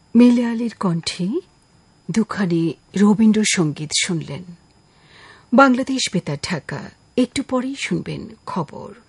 মেলে আলীর কণ্ঠে দুখানি রবীন্দ্রসঙ্গীত শুনলেন। বাংলাদেশ বেতার ঢাকা। একটু পরেই শুনবেন খবর।